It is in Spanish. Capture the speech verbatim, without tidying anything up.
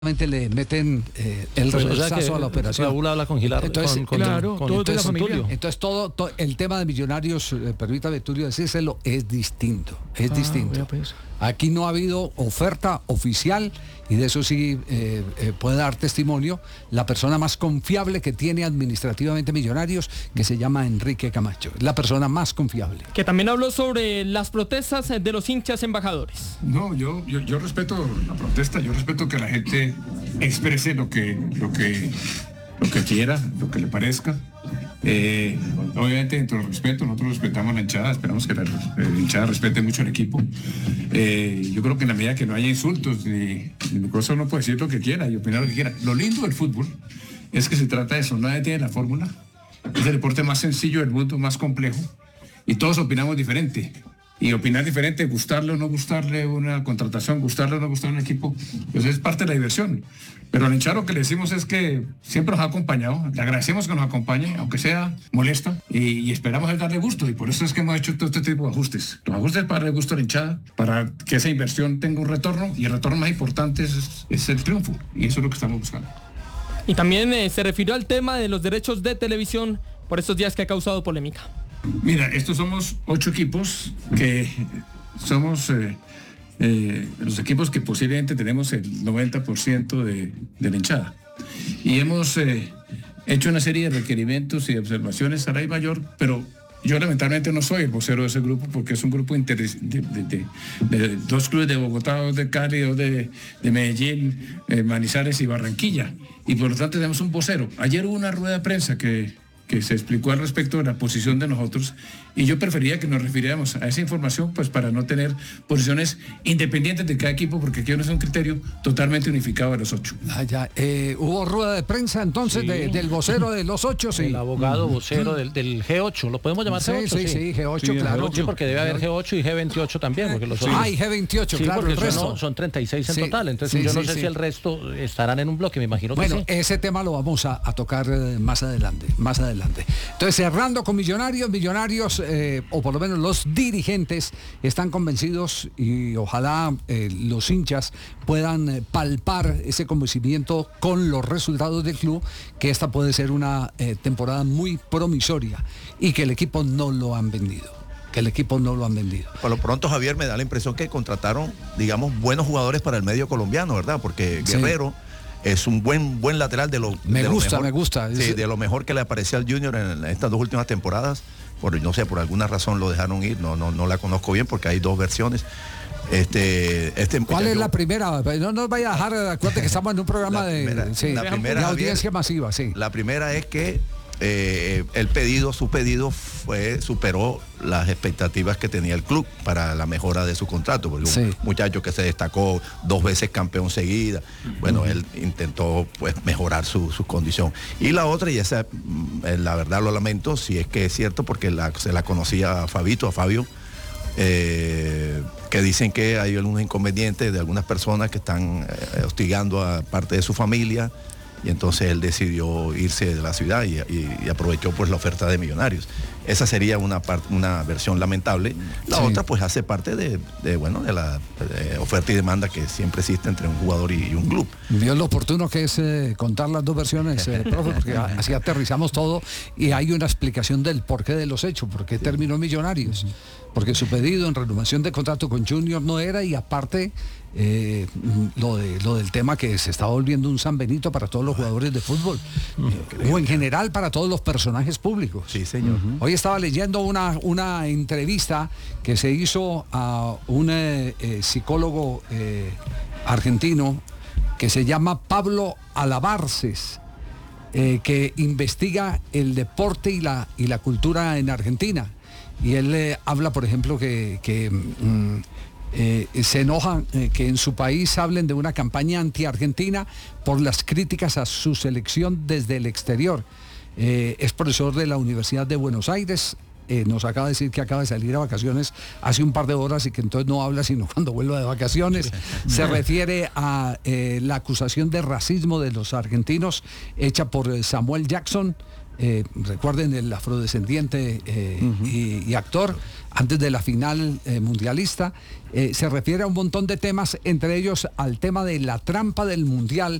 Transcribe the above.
le meten eh, el pues, reversazo o sea a la operación. Raúl habla con Gilar, entonces, con, con, claro, con, todo entonces, de la Tulio. Entonces todo, todo el tema de Millonarios, eh, permítame Tulio decírselo, es distinto, es ah, distinto. Pues. Aquí no ha habido oferta oficial y de eso sí eh, eh, puede dar testimonio la persona más confiable que tiene administrativamente Millonarios, que se llama Enrique Camacho, la persona más confiable. Que también habló sobre las protestas de los hinchas embajadores. No, yo, yo, yo respeto la protesta, yo respeto que la gente exprese lo que, lo que, lo que quiera, lo que le parezca. Eh, obviamente dentro del respeto, nosotros respetamos la hinchada, esperamos que la, la hinchada respete mucho al equipo. Eh, yo creo que en la medida que no haya insultos, ni, ni cosa uno puede decir lo que quiera y opinar lo que quiera. Lo lindo del fútbol es que se trata de eso, nadie tiene la fórmula, es el deporte más sencillo del mundo, más complejo, y todos opinamos diferente. Y opinar diferente, gustarle o no gustarle una contratación, gustarle o no gustarle un equipo, pues es parte de la diversión. Pero al hinchar lo que le decimos es que siempre nos ha acompañado, le agradecemos que nos acompañe, aunque sea molesta, y, y esperamos darle gusto, y por eso es que hemos hecho todo este tipo de ajustes. Los ajustes para darle gusto a la hinchada, para que esa inversión tenga un retorno, y el retorno más importante es, es el triunfo, y eso es lo que estamos buscando. Y también eh, se refirió al tema de los derechos de televisión por estos días que ha causado polémica. Mira, estos somos ocho equipos que somos eh, eh, los equipos que posiblemente tenemos el noventa por ciento de, de la hinchada. Y hemos eh, hecho una serie de requerimientos y observaciones a la I Mayor, pero yo lamentablemente no soy el vocero de ese grupo porque es un grupo inter de, de, de, de dos clubes de Bogotá, dos de Cali, dos de, de Medellín, eh, Manizales y Barranquilla. Y por lo tanto tenemos un vocero. Ayer hubo una rueda de prensa que... que se explicó al respecto de la posición de nosotros, y yo prefería que nos refiriéramos a esa información pues para no tener posiciones independientes de cada equipo, porque aquí no es un criterio totalmente unificado de los ocho. Ah, ya. Eh, hubo rueda de prensa entonces sí. de, del vocero de los ocho, sí. El abogado vocero del, del G ocho, ¿lo podemos llamar sí, G ocho? Sí, sí, sí, G ocho, sí, claro. G ocho, porque debe haber G ocho y G veintiocho también. Porque los sí. Ah, y G veintiocho, sí, claro, porque el resto. Son, son treinta y seis en sí. total, entonces sí, yo no sí, sé sí. si el resto estarán en un bloque, me imagino bueno, que sí. Ese tema lo vamos a, a tocar eh, más adelante, más adelante. Entonces, cerrando con Millonarios, Millonarios, eh, o por lo menos los dirigentes, están convencidos y ojalá eh, los hinchas puedan eh, palpar ese convencimiento con los resultados del club, que esta puede ser una eh, temporada muy promisoria y que el equipo no lo han vendido. que el equipo no lo han vendido. Por lo pronto, Javier, me da la impresión que contrataron, digamos, buenos jugadores para el medio colombiano, ¿verdad? Porque Guerrero... Sí. Es un buen buen lateral de lo me de gusta, lo mejor, me gusta. Sí, de lo mejor que le aparecía al Junior en estas dos últimas temporadas. Por no sé, por alguna razón lo dejaron ir, no no no la conozco bien porque hay dos versiones. Este, este ¿Cuál muchacho, es la primera? No nos vaya a dejar, acuérdate que estamos en un programa primera, de, sí, la primera, de audiencia Javier, masiva, sí. La primera es que eh, el pedido, su pedido fue, superó las expectativas que tenía el club para la mejora de su contrato, porque sí. un muchacho que se destacó dos veces campeón seguida, bueno, uh-huh. él intentó pues mejorar su, su condición. Y la otra, y esa la verdad lo lamento, si es que es cierto, porque la, se la conocía a Fabito, a Fabio, eh, que dicen que hay algunos inconvenientes de algunas personas que están eh, hostigando a parte de su familia, y entonces él decidió irse de la ciudad y, y, y aprovechó pues la oferta de Millonarios. Esa sería una part, una versión lamentable. La sí. otra pues hace parte de, de bueno de la de oferta y demanda que siempre existe entre un jugador y, y un club. Vio lo oportuno que es eh, contar las dos versiones, eh, profe, porque así aterrizamos todo y hay una explicación del porqué de los hechos, por qué sí. terminó Millonarios. Porque su pedido en renovación de contrato con Junior no era, y aparte eh, lo, de, lo del tema que se está volviendo un San Benito para todos los jugadores de fútbol, eh, o en general para todos los personajes públicos. Sí, señor. Uh-huh. Hoy estaba leyendo una, una entrevista que se hizo a un eh, eh, psicólogo eh, argentino que se llama Pablo Alabarces, eh, que investiga el deporte y la, y la cultura en Argentina. Y él eh, habla, por ejemplo, que, que mm, eh, se enoja eh, que en su país hablen de una campaña anti-argentina por las críticas a su selección desde el exterior. Eh, es profesor de la Universidad de Buenos Aires, eh, nos acaba de decir que acaba de salir a vacaciones hace un par de horas y que entonces no habla sino cuando vuelva de vacaciones. Se refiere a eh, la acusación de racismo de los argentinos hecha por Samuel Jackson. Eh, recuerden, el afrodescendiente eh, uh-huh. y, y actor, antes de la final eh, mundialista. Eh, se refiere a un montón de temas, entre ellos al tema de la trampa del mundial